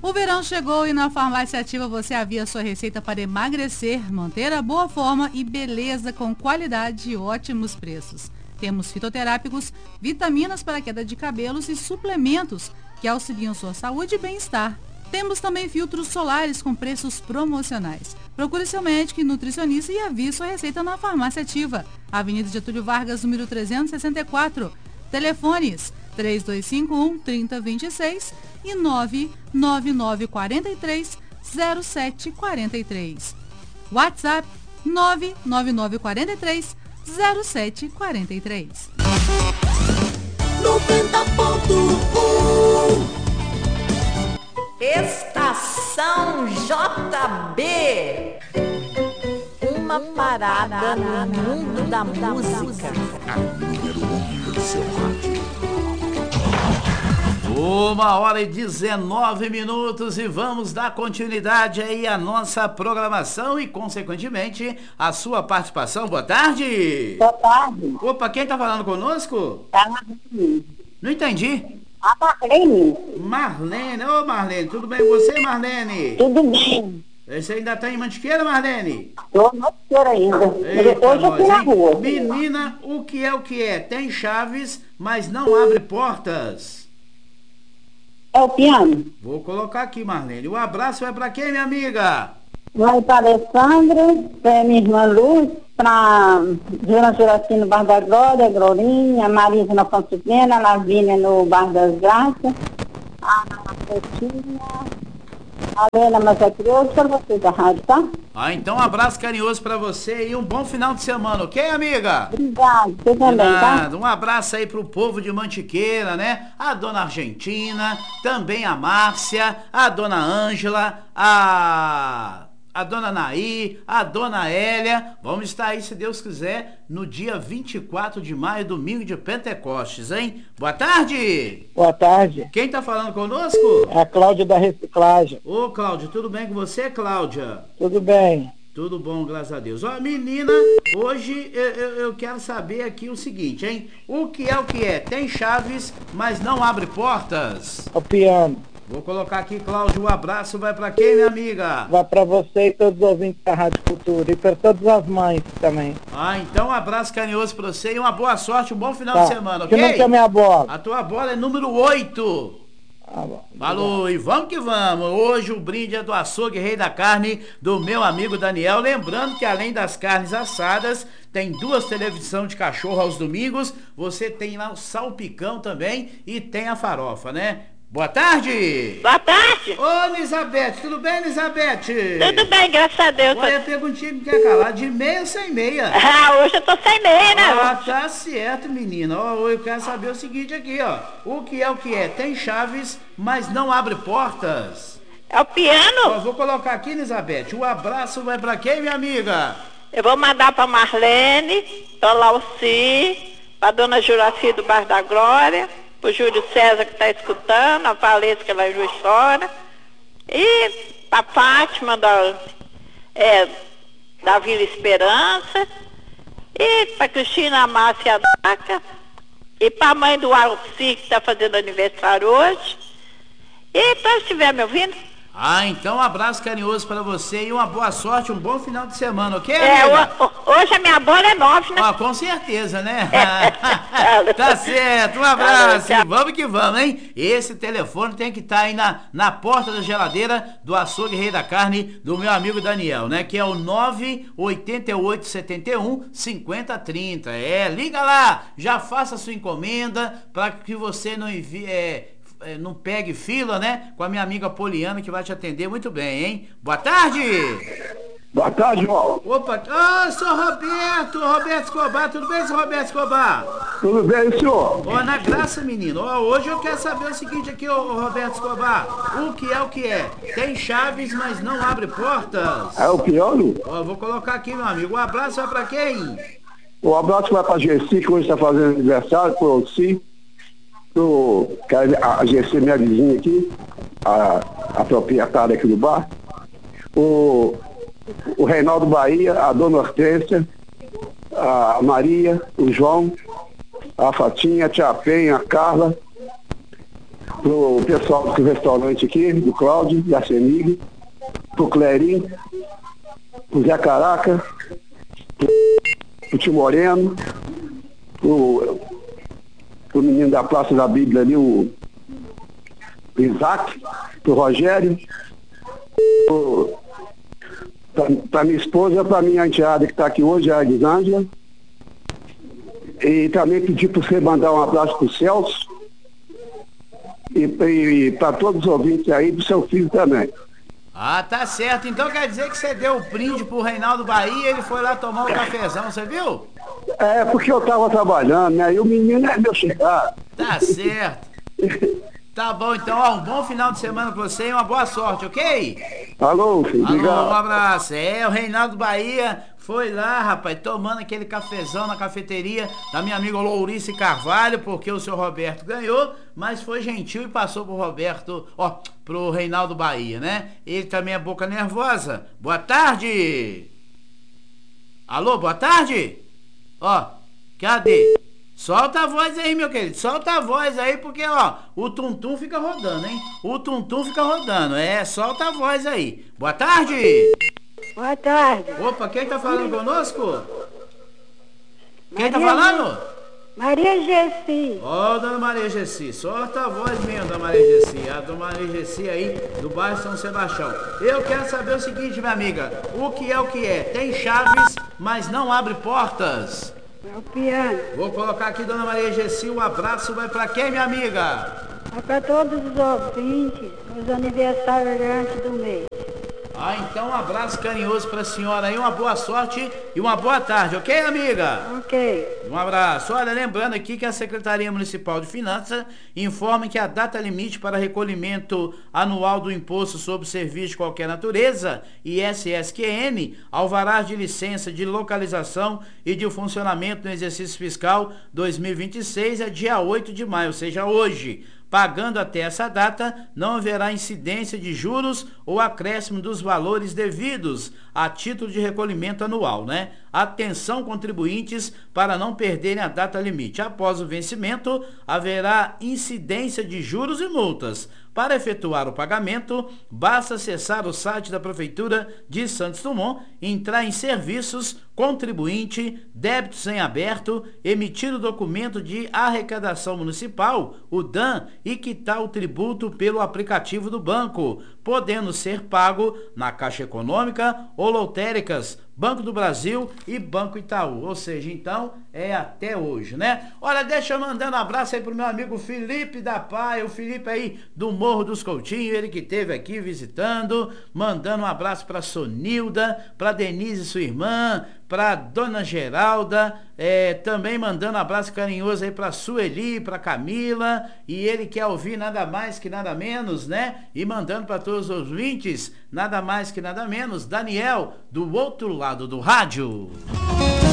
O verão chegou e na Farmácia Ativa você havia sua receita para emagrecer, manter a boa forma e beleza com qualidade e ótimos preços. Temos fitoterápicos, vitaminas para queda de cabelos e suplementos que auxiliam sua saúde e bem-estar. Temos também filtros solares com preços promocionais. Procure seu médico e nutricionista e avise sua receita na Farmácia Ativa. Avenida Getúlio Vargas, número 364. Telefones 3251-3026 e 99943-0743. WhatsApp 99943-0743. 90.1 Estação JB. Uma parada no mundo da música. A número 1 do seu rádio. 1h19 e vamos dar continuidade aí à nossa programação e, consequentemente, a sua participação. Boa tarde! Boa tarde. Opa, quem tá falando conosco? Não entendi. A Marlene. Marlene, ô Marlene, tudo bem com você, Marlene? Tudo bem. Você ainda tá em Mantiqueira, Marlene? Tô no Mantiqueira ainda. Eita, Hoje eu fui na rua. Menina, o que é? Tem chaves, mas não abre portas. É o piano? Vou colocar aqui, Marlene. O abraço vai pra quem, minha amiga? Vai para Alessandra, para minha irmã Luz, para Joana Juracino no Bar da Glória, Glorinha, Marisa na Fonte Plena, Lavínia no Bar das Graças, a Betinha, a Helena Mazacrioso, para você da rádio, tá? Então um abraço carinhoso pra você e um bom final de semana, ok, amiga? Obrigado, você também, tá? Um abraço aí pro povo de Mantiqueira, né? A dona Argentina, também a Márcia, a dona Ângela, a dona Naí, a dona Hélia. Vamos estar aí, se Deus quiser, no dia 24 de maio, domingo de Pentecostes, hein? Boa tarde! Boa tarde. Quem tá falando conosco? É a Cláudia da Reciclagem. Ô, Cláudia, tudo bem com você, Cláudia? Tudo bem. Tudo bom, graças a Deus. Ó, menina, hoje eu quero saber aqui o seguinte, hein? O que é? Tem chaves, mas não abre portas? O piano. Vou colocar aqui, Cláudio, um abraço. Vai pra quem, minha amiga? Vai pra você e todos os ouvintes da Rádio Cultura. E pra todas as mães também. Então um abraço carinhoso pra você e uma boa sorte, um bom final de semana, ok? Que não é a minha bola? A tua bola é número 8. Falou, e vamos que vamos. Hoje o brinde é do Açougue Rei da Carne, do meu amigo Daniel. Lembrando que além das carnes assadas, tem 2 televisões de cachorro aos domingos. Você tem lá o salpicão também e tem a farofa, né? Boa tarde! Boa tarde! Ô, Elizabeth, tudo bem, Elizabeth? Tudo bem, graças a Deus. Olha, perguntinha que quer calar, de meia ou sem meia? Hoje eu tô sem meia, né? Tá certo, menina. Ó, eu quero saber o seguinte aqui, ó. O que é? Tem chaves, mas não abre portas. É o piano? Ó, vou colocar aqui, Elizabeth. O abraço vai pra quem, minha amiga? Eu vou mandar pra Marlene, pra Lauci, pra dona Juraci do Bar da Glória, o Júlio César que está escutando, a Valesca lá em Juiz de Fora, e a Fátima da Vila Esperança, e para Cristina Márcia Daca, e para a mãe do Alci que está fazendo aniversário hoje, e para se estiver me ouvindo. Então um abraço carinhoso para você e uma boa sorte, um bom final de semana, ok, amiga? Hoje a minha bola é 9, né? Com certeza, né? Tá certo, um abraço. Vamos que vamos, hein? Esse telefone tem que estar aí na porta da geladeira do Açougue Rei da Carne, do meu amigo Daniel, né? Que é o 98871-5030. Liga lá, já faça a sua encomenda para que você não não pegue fila, né? Com a minha amiga Poliana, que vai te atender muito bem, hein? Boa tarde! Boa tarde, João. Opa, sou Roberto Escobar, tudo bem, senhor Roberto Escobar? Tudo bem, senhor? Na graça, menino, hoje eu quero saber o seguinte aqui, Roberto Escobar, o que é? Tem chaves, mas não abre portas. É o piano? Vou colocar aqui, meu amigo, um abraço vai pra quem? O abraço vai pra Gessi, que hoje tá fazendo aniversário, pro Alci. A Gessi, minha vizinha aqui, a proprietária aqui do bar. O Reinaldo Bahia, a dona Hortência, a Maria, o João, a Fatinha, a Tia Penha, a Carla, pro pessoal do restaurante aqui, do Cláudio, da Semig, pro Clerim, pro Zé Caraca, pro Tio Moreno, pro menino da Praça da Bíblia ali, o Isaac, pro Rogério, pra minha esposa, pra minha enteada que está aqui hoje, a Elisângela. E também pedir para você mandar um abraço pro Celso e para todos os ouvintes aí, pro seu filho também. Ah, tá certo. Então quer dizer que você deu o brinde pro Reinaldo Bahia e ele foi lá tomar um cafezão, você viu? É, porque eu tava trabalhando, né? E o menino é meu chegado. Tá certo. Tá bom, então, ó, um bom final de semana pra você e uma boa sorte, ok? Alô, filho, Alô, obrigado. um abraço. É, o Reinaldo Bahia foi lá, rapaz, tomando aquele cafezão na cafeteria da minha amiga Lourice Carvalho, porque o seu Roberto ganhou, mas foi gentil e passou pro Roberto, ó, pro Reinaldo Bahia, né? Ele também é boca nervosa. Boa tarde! Alô, boa tarde? Ó, cadê? Solta a voz aí, meu querido. Solta a voz aí, porque, ó, o tum-tum fica rodando, hein? O tum-tum fica rodando. É, solta a voz aí. Boa tarde! Boa tarde. Opa, quem tá falando conosco? Quem tá falando? Maria Gessi. Ó, dona Maria Gessi. Solta a voz mesmo, dona Maria Gessi. A dona Maria Gessi aí, do bairro São Sebastião. Eu quero saber o seguinte, minha amiga. O que é? Tem chaves, mas não abre portas. É o piano. Vou colocar aqui, dona Maria Gessi, um abraço vai pra quem, minha amiga? É para todos os ouvintes, os aniversariantes do mês. Ah, então um abraço carinhoso pra senhora aí, uma boa sorte e uma boa tarde, ok, amiga? Ok. Um abraço. Olha, lembrando aqui que a Secretaria Municipal de Finanças informa que a data limite para recolhimento anual do Imposto sobre Serviço de Qualquer Natureza, ISSQN, alvarás de licença de localização e de funcionamento no exercício fiscal 2026 é dia 8 de maio, ou seja, hoje. Pagando até essa data, não haverá incidência de juros ou acréscimo dos valores devidos a título de recolhimento anual, né? Atenção, contribuintes, para não perderem a data limite. Após o vencimento, haverá incidência de juros e multas. Para efetuar o pagamento, basta acessar o site da Prefeitura de Santos Dumont, entrar em serviços, contribuinte, débitos em aberto, emitir o documento de arrecadação municipal, o DAN, e quitar o tributo pelo aplicativo do banco, podendo ser pago na Caixa Econômica ou lotéricas, Banco do Brasil e Banco Itaú. Ou seja, então, é até hoje, né? Olha, deixa eu mandar um abraço aí pro meu amigo Felipe da Pai, o Felipe aí do Morro dos Coutinhos, ele que esteve aqui visitando, mandando um abraço pra Sonilda, pra Denise, sua irmã, pra Dona Geralda, também mandando um abraço carinhoso aí pra Sueli, pra Camila, e ele quer ouvir nada mais que nada menos, né? E mandando pra todos os ouvintes, nada mais que nada menos, Daniel, do outro lado do rádio.